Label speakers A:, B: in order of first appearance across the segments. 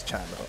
A: Channel.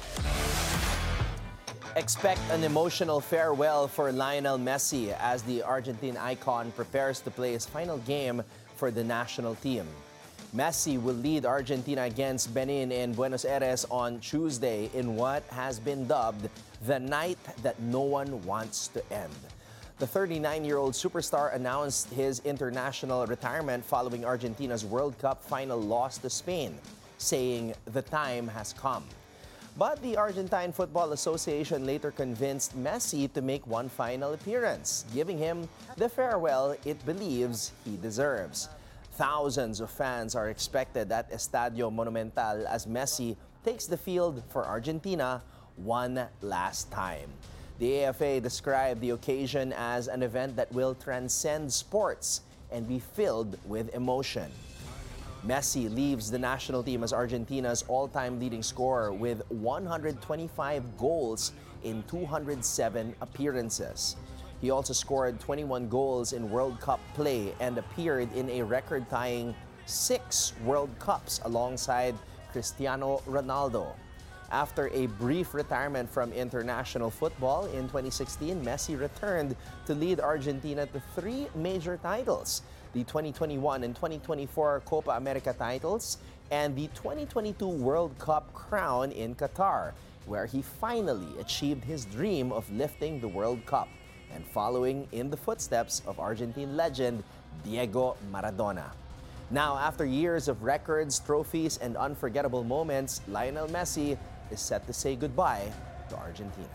B: Expect an emotional farewell for Lionel Messi as the Argentine icon prepares to play his final game for the national team. Messi will lead Argentina against Benin in Buenos Aires on Tuesday in what has been dubbed the night that no one wants to end. The 39-year-old superstar announced his international retirement following Argentina's World Cup final loss to Spain, saying the time has come. But the Argentine Football Association later convinced Messi to make one final appearance, giving him the farewell it believes he deserves. Thousands of fans are expected at Estadio Monumental as Messi takes the field for Argentina one last time. The AFA described the occasion as an event that will transcend sports and be filled with emotion. Messi leaves the national team as Argentina's all-time leading scorer with 125 goals in 207 appearances. He also scored 21 goals in World Cup play and appeared in a record-tying 6 World Cups alongside Cristiano Ronaldo. After a brief retirement from international football in 2016, Messi returned to lead Argentina to 3 major titles: the 2021 and 2024 Copa America titles and the 2022 World Cup crown in Qatar, where he finally achieved his dream of lifting the World Cup and following in the footsteps of Argentine legend Diego Maradona. Now, after years of records, trophies, and unforgettable moments, Lionel Messi is set to say goodbye to Argentina.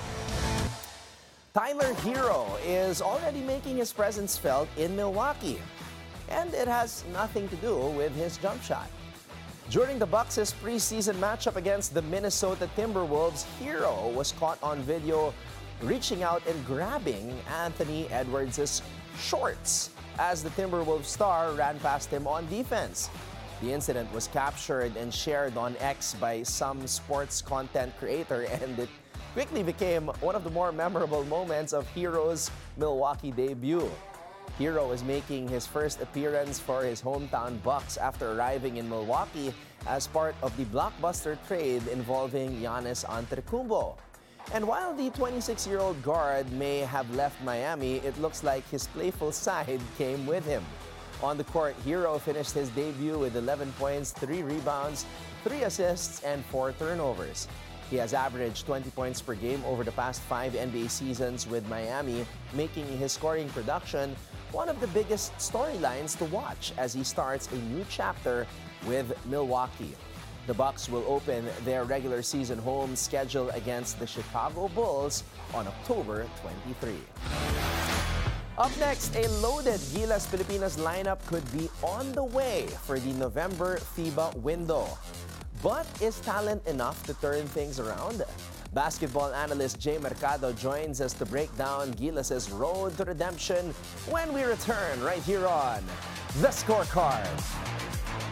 B: Tyler Hero is already making his presence felt in Milwaukee, and it has nothing to do with his jump shot. During the Bucks' preseason matchup against the Minnesota Timberwolves, Hero was caught on video reaching out and grabbing Anthony Edwards' shorts as the Timberwolves star ran past him on defense. The incident was captured and shared on X by some sports content creator, and it quickly became one of the more memorable moments of Hero's Milwaukee debut. Hero is making his first appearance for his hometown Bucks after arriving in Milwaukee as part of the blockbuster trade involving Giannis Antetokounmpo. And while the 26-year-old guard may have left Miami, it looks like his playful side came with him. On the court, Hero finished his debut with 11 points, 3 rebounds, 3 assists, and 4 turnovers. He has averaged 20 points per game over the past 5 NBA seasons with Miami, making his scoring production one of the biggest storylines to watch as he starts a new chapter with Milwaukee. The Bucks will open their regular season home schedule against the Chicago Bulls on October 23. Up next, a loaded Gilas Pilipinas lineup could be on the way for the November FIBA window. But is talent enough to turn things around? Basketball analyst Jay Mercado joins us to break down Gilas' road to redemption when we return right here on The Scorecard.